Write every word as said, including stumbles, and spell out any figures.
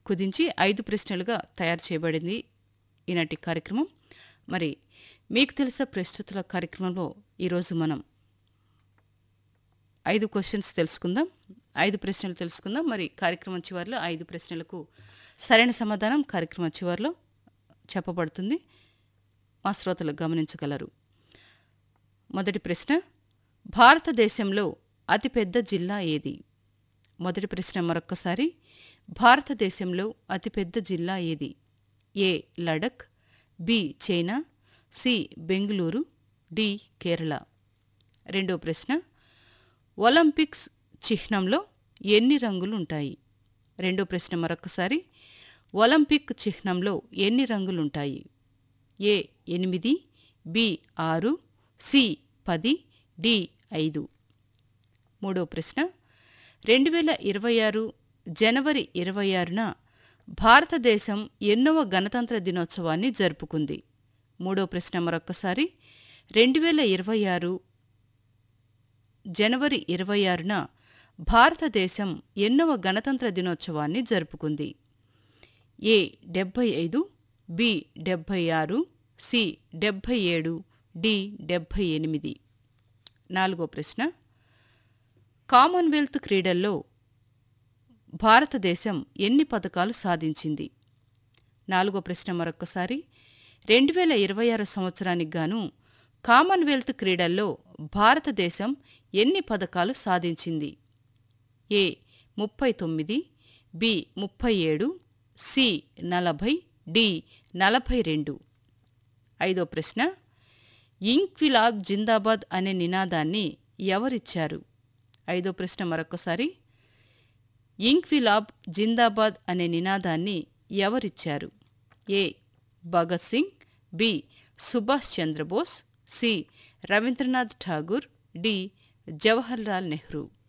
కుదించి ఐదు ప్రశ్నలుగా తయారు చేయబడింది ఈనాటి కార్యక్రమం. మరి మీకు తెలుసా ప్రస్తుతుల కార్యక్రమంలో ఈరోజు మనం ఐదు క్వశ్చన్స్ తెలుసుకుందాం, ఐదు ప్రశ్నలు తెలుసుకుందాం. మరి కార్యక్రమం చివరిలో ఐదు ప్రశ్నలకు సరైన సమాధానం కార్యక్రమం చివరిలో చెప్పబడుతుంది. మా శ్రోతలు గమనించగలరు. మొదటి ప్రశ్న, భారతదేశంలో అతిపెద్ద జిల్లా ఏది? మొదటి ప్రశ్న మరొక్కసారి, భారతదేశంలో అతిపెద్ద జిల్లా ఏది? ఏ Ladakh, B China, C Bengaluru, D Kerala. రెండో ప్రశ్న, ఒలింపిక్స్ చిహ్నంలో ఎన్ని రంగులుంటాయి? రెండో ప్రశ్న మరొక్కసారి, ఒలింపిక్ చిహ్నంలో ఎన్ని రంగులుంటాయి? ఏ ఎనిమిది, బి ఆరు, సి పది, డి ఐదు. మూడో ప్రశ్న, రెండు వేల ఇరవై ఆరు జనవరి ఇరవై ఆరున భారతదేశం ఎన్నవ గణతంత్ర దినోత్సవాన్ని జరుపుకుంది? మూడో ప్రశ్న మరొక్కసారి, రెండు వేల ఇరవై ఆరు జనవరి ఇరవై ఆరున భారతదేశం ఎన్నవ గణతంత్ర దినోత్సవాన్ని జరుపుకుంది? ఏ డెబ్బై ఐదు, బి డెబ్బై ఆరు, సి డెబ్బై ఏడు, డి డెబ్బై ఎనిమిది. నాలుగో ప్రశ్న, కామన్వెల్త్ క్రీడల్లో భారతదేశం ఎన్ని పతకాలు సాధించింది? నాలుగో ప్రశ్న మరొక్కసారి, రెండు వేల ఇరవై ఆరు సంవత్సరానికి గాను కామన్వెల్త్ క్రీడల్లో భారతదేశం ఎన్ని పతకాలు సాధించింది? ఏ ముప్పై తొమ్మిది, బి ముప్పై ఏడు, సి నలభై, డి నలభై రెండు. ఐదో ప్రశ్న, ఇంక్విలాబ్ జిందాబాద్ అనే నినాదాన్ని ఎవరిచ్చారు? ఐదో ప్రశ్న మరొకసారి, ఇంక్విలాబ్ జిందాబాద్ అనే నినాదాన్ని ఎవరిచ్చారు? ఏ Bhagat Singh, B Subhash Chandrabose, C Rabindranath Tagore, D Jawaharlal Nehru.